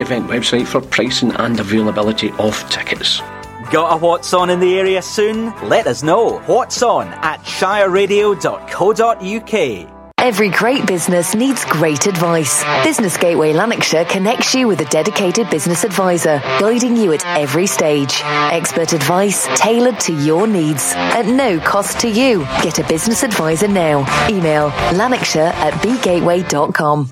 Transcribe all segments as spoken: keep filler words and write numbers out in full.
event website for pricing and availability of tickets. Got a What's On in the area soon? Let us know. What's On at shire radio dot co dot uk. Every great business needs great advice. Business Gateway Lanarkshire connects you with a dedicated business advisor, guiding you at every stage. Expert advice tailored to your needs at no cost to you. Get a business advisor now. Email lanarkshire at b gateway dot com.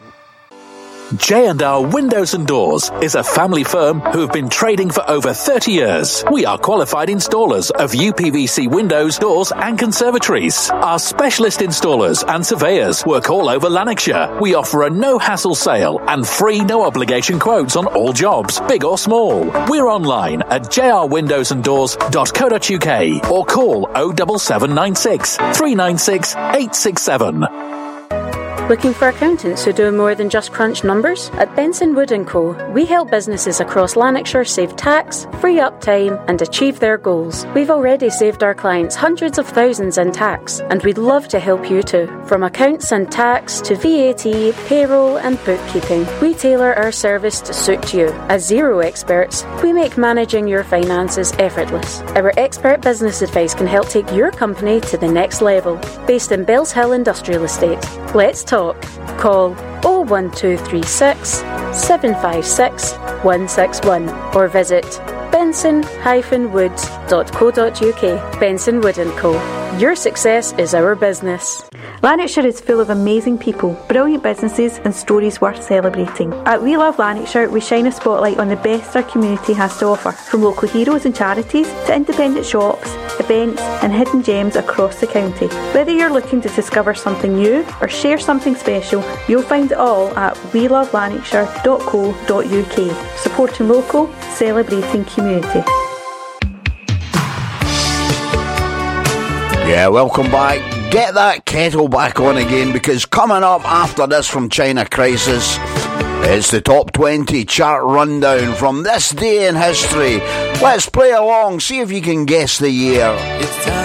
J and R Windows and Doors is a family firm who have been trading for over thirty years. We are qualified installers of U P V C windows, doors and conservatories. Our specialist installers and surveyors work all over Lanarkshire. We offer a no-hassle sale and free no-obligation quotes on all jobs, big or small. We're online at j r windows and doors dot co dot uk or call oh seven seven nine six, three nine six, eight six seven. Looking for accountants who do more than just crunch numbers? At Benson Wood and Co, we help businesses across Lanarkshire save tax, free up time and achieve their goals. We've already saved our clients hundreds of thousands in tax, and we'd love to help you too. From accounts and tax to V A T, payroll and bookkeeping, we tailor our service to suit you. As zero experts, we make managing your finances effortless. Our expert business advice can help take your company to the next level. Based in Bells Hill Industrial Estate. Let's talk. Call oh one two three six, seven five six, one six one or visit benson dash woods dot co dot uk. Benson Wood and Co. Your success is our business. Lanarkshire is full of amazing people, brilliant businesses and stories worth celebrating. At We Love Lanarkshire, we shine a spotlight on the best our community has to offer, from local heroes and charities to independent shops, events and hidden gems across the county. Whether you're looking to discover something new or share something special, you'll find it all at we love lanarkshire dot co dot uk, supporting local, celebrating community. Yeah, welcome back. Get that kettle back on again, because coming up after this from China Crisis, it's the top twenty chart rundown from this day in history. Let's play along, see if you can guess the year. It's time.